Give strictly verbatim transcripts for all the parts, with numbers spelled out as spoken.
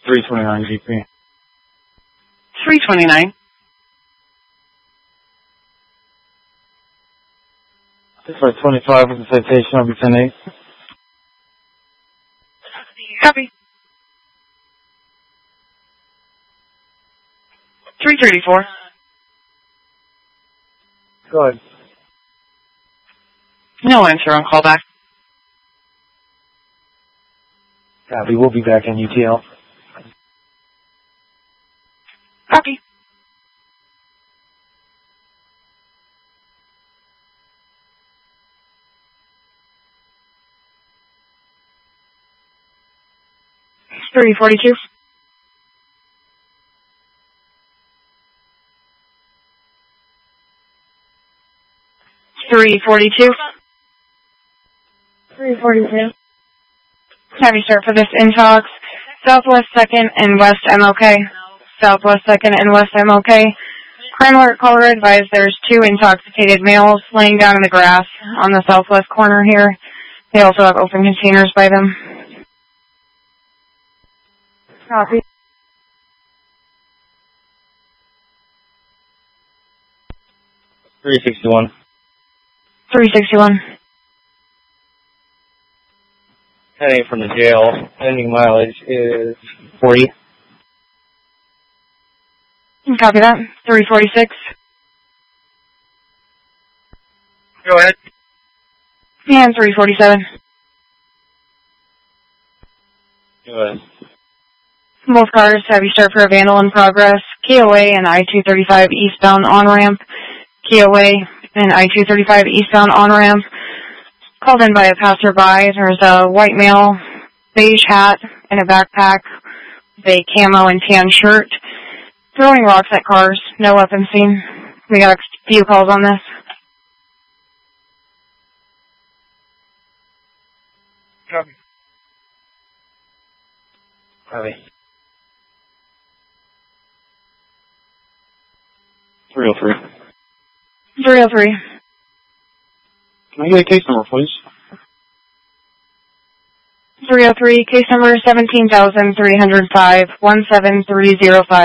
three twenty-nine G P. three twenty-nine. six by twenty-five with the citation. I'll be ten eight. Copy. three thirty-four. Go ahead. No answer on callback. Copy. We'll be back in U T L. Copy. three forty-two. three forty-two. three forty-two. Have you start for this intox. Southwest second and West M O K. Southwest second and West M O K. Crime alert caller advised there's two intoxicated males laying down in the grass on the southwest corner here. They also have open containers by them. Copy. three sixty-one. three sixty-one. Heading from the jail. Ending mileage is forty. Copy that. three forty-six. Go ahead. And three forty-seven. Go ahead. Both cars have you start for a vandal in progress. K O A and I two thirty-five eastbound on-ramp. K O A and I two thirty-five eastbound on-ramp. Called in by a passerby. There's a white male, beige hat, and a backpack with a camo and tan shirt. Throwing rocks at cars. No weapon seen. We got a few calls on this. Copy. Copy. three oh three. three oh three. Can I get a case number, please? three oh three, case number seventeen thousand three hundred five, one seven three oh five.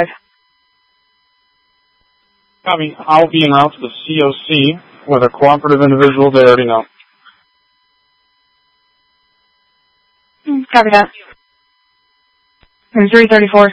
Copy. I'll be en route to the C O C with a cooperative individual they already know. Copy that. And three thirty-four.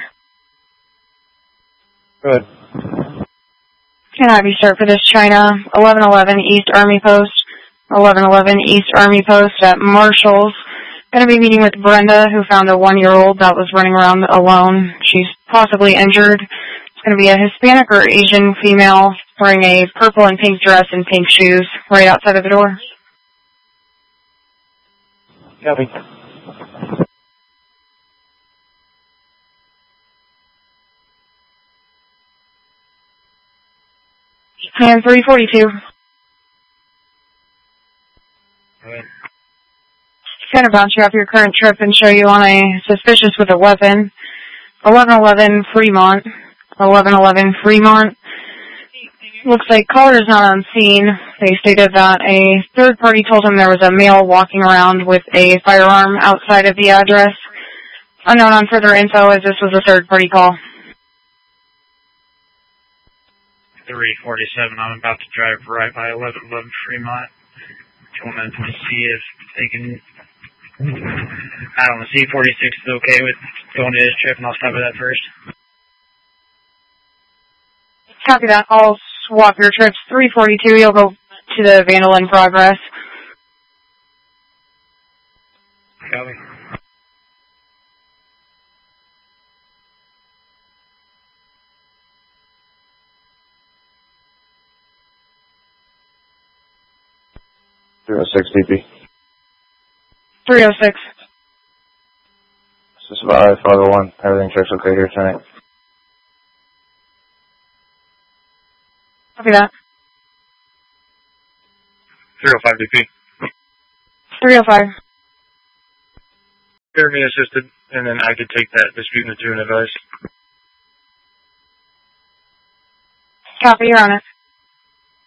Good. Can I have you start for this China eleven eleven East Army Post, eleven eleven East Army Post at Marshall's. Going to be meeting with Brenda, who found a one-year-old that was running around alone. She's possibly injured. It's going to be a Hispanic or Asian female wearing a purple and pink dress and pink shoes right outside of the door. Copy. And three forty-two. Right. Kind of bounce you off your current trip and show you on a suspicious with a weapon. eleven eleven Fremont. eleven eleven Fremont. Looks like caller is not on scene. They stated that a third party told him there was a male walking around with a firearm outside of the address. Unknown on further info as this was a third party call. three forty-seven, I'm about to drive right by eleven eleven Fremont. Just want to see if they can, I don't know, C forty-six is okay with going to his trip, and I'll stop at that first. Copy that. I'll swap your trips. three forty-two, you'll go to the vandal in progress. Copy. three oh six D P. three oh six. This is about five oh one. Everything checks okay here tonight. Copy that. three oh five D P. three oh five. Hear me assisted, and then I could take that dispute into an advice. Copy, you're on it.